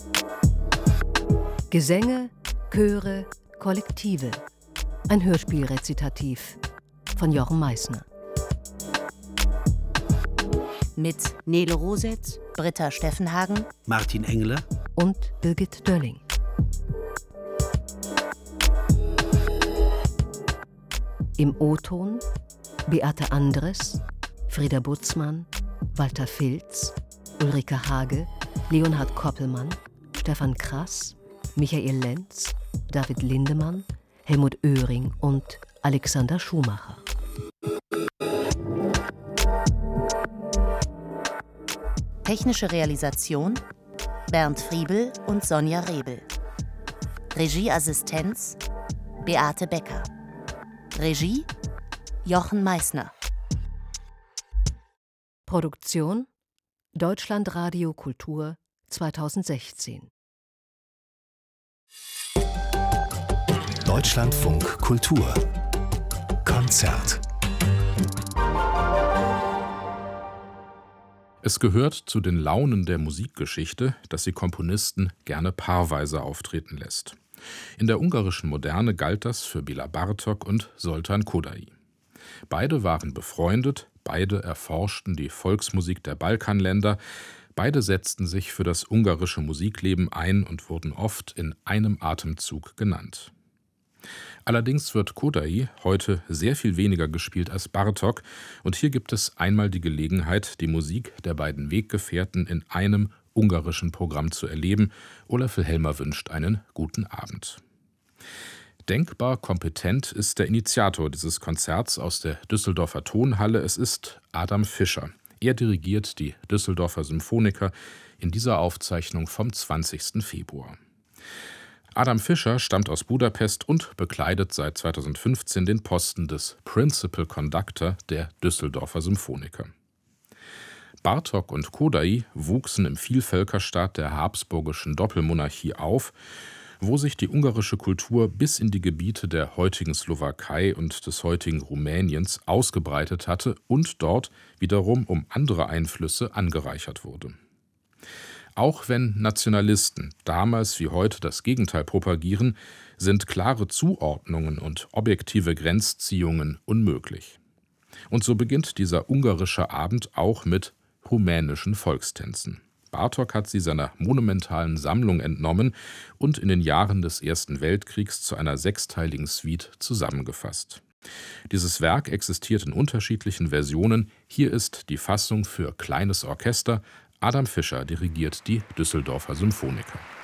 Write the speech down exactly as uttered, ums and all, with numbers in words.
Gesänge, Chöre, Kollektive. Ein Hörspielrezitativ von Jochen Meissner. Mit Nele Roset, Britta Steffenhagen, Martin Engle und Birgit Dölling. Im O-Ton Beate Andres, Frieda Butzmann, Walter Filz, Ulrike Hage, Leonhard Koppelmann, Stefan Krass, Michael Lenz, David Lindemann, Helmut Oehring und Alexander Schumacher. Technische Realisation Bernd Friebel und Sonja Rebel. Regieassistenz Beate Becker. Regie Jochen Meissner. Produktion Deutschlandradio Kultur zweitausendsechzehn. Deutschlandfunk Kultur Konzert. Es gehört zu den Launen der Musikgeschichte, dass sie Komponisten gerne paarweise auftreten lässt. In der ungarischen Moderne galt das für Béla Bartók und Zoltán Kodály. Beide waren befreundet, beide erforschten die Volksmusik der Balkanländer, beide setzten sich für das ungarische Musikleben ein und wurden oft in einem Atemzug genannt. Allerdings wird Kodály heute sehr viel weniger gespielt als Bartók, und hier gibt es einmal die Gelegenheit, die Musik der beiden Weggefährten in einem ungarischen Programm zu erleben. Olaf Wilhelmer wünscht einen guten Abend. Denkbar kompetent ist der Initiator dieses Konzerts aus der Düsseldorfer Tonhalle. Es ist Adam Fischer. Er dirigiert die Düsseldorfer Symphoniker in dieser Aufzeichnung vom zwanzigsten Februar. Adam Fischer stammt aus Budapest und bekleidet seit zweitausendfünfzehn den Posten des Principal Conductor der Düsseldorfer Symphoniker. Bartók und Kodály wuchsen im Vielvölkerstaat der habsburgischen Doppelmonarchie auf, wo sich die ungarische Kultur bis in die Gebiete der heutigen Slowakei und des heutigen Rumäniens ausgebreitet hatte und dort wiederum um andere Einflüsse angereichert wurde. Auch wenn Nationalisten damals wie heute das Gegenteil propagieren, sind klare Zuordnungen und objektive Grenzziehungen unmöglich. Und so beginnt dieser ungarische Abend auch mit rumänischen Volkstänzen. Bartók hat sie seiner monumentalen Sammlung entnommen und in den Jahren des Ersten Weltkriegs zu einer sechsteiligen Suite zusammengefasst. Dieses Werk existiert in unterschiedlichen Versionen. Hier ist die Fassung für kleines Orchester. Adam Fischer dirigiert die Düsseldorfer Symphoniker.